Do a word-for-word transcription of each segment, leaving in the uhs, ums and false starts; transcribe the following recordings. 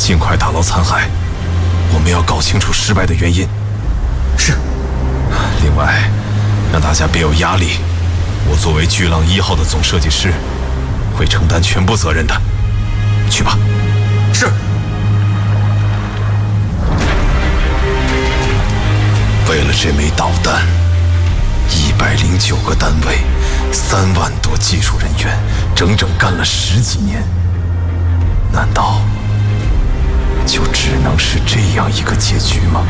尽快打捞残骸，我们要搞清楚失败的原因。 是。 另外，让大家别有压力，我作为巨浪一号的总设计师，会承担全部责任的。去吧。 是。 为了这枚导弹，一百零九个单位，三万多技术人员，整整干了十几年。难道就只能是这样一个结局吗？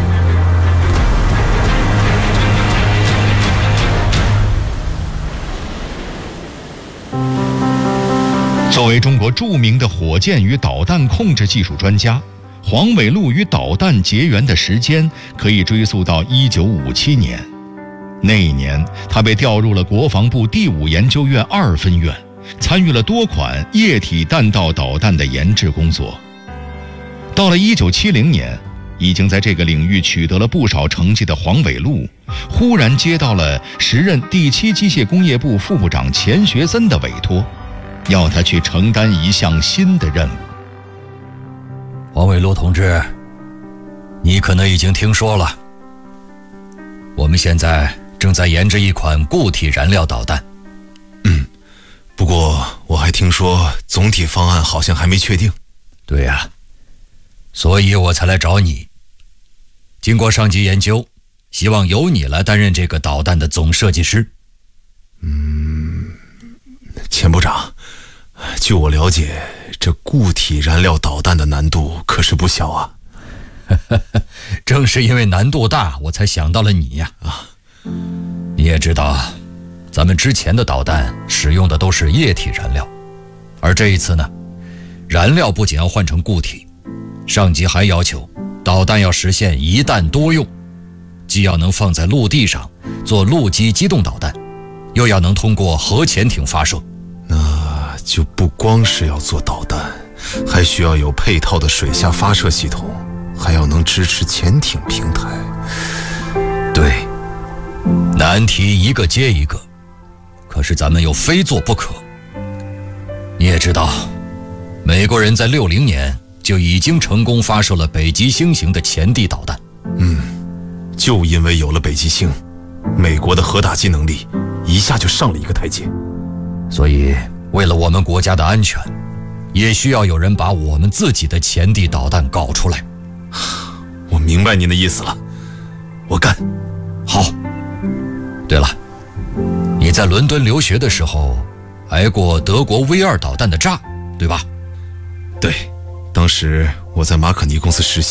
作为中国著名的火箭与导弹控制技术专家，黄伟禄与导弹结缘的时间可以追溯到一九五七年。那一年，他被调入了国防部第五研究院二分院，参与了多款液体弹道导弹的研制工作。到了一九七零年，已经在这个领域取得了不少成绩的黄伟禄，忽然接到了时任第七机械工业部副部长钱学森的委托，要他去承担一项新的任务。 黄伟禄同志，你可能已经听说了，我们现在正在研制一款固体燃料导弹。 嗯，不过我还听说总体方案好像还没确定。 对呀、啊，所以我才来找你。经过上级研究，希望由你来担任这个导弹的总设计师。 嗯，钱部长，据我了解，这固体燃料导弹的难度可是不小啊。 正是因为难度大，我才想到了你呀。啊，你也知道，咱们之前的导弹使用的都是液体燃料，而这一次呢，燃料不仅要换成固体，上级还要求导弹要实现一弹多用，既要能放在陆地上做陆基机动导弹，又要能通过核潜艇发射。 那就不光是要做导弹，还需要有配套的水下发射系统，还要能支持潜艇平台。 对，难题一个接一个，可是咱们又非做不可。你也知道，美国人在六零年就已经成功发射了北极星型的前地导弹。 嗯，就因为有了北极星，美国的核打击能力一下就上了一个台阶。 所以为了我们国家的安全，也需要有人把我们自己的前地导弹搞出来。 我明白您的意思了，我干。 好。对了，你在伦敦留学的时候挨过德国 V 二导弹的炸，对吧？ 对，当时我在马可尼公司实习。